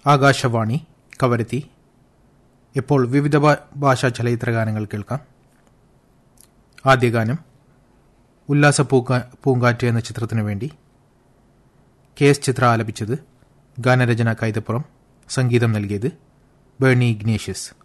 ആകാശവാണി കവരത്തി. ഇപ്പോൾ വിവിധ ഭാഷാ ചലച്ചിത്രഗാനങ്ങൾ കേൾക്കാം. ആദ്യ ഗാനം ഉല്ലാസ പൂങ്കാറ്റ് എന്ന ചിത്രത്തിനു വേണ്ടി KS ചിത്ര ആലപിച്ചത്. ഗാനരചന കൈതപ്പുറം, സംഗീതം നൽകിയത് ബേണി ഇഗ്നേഷ്യസ്.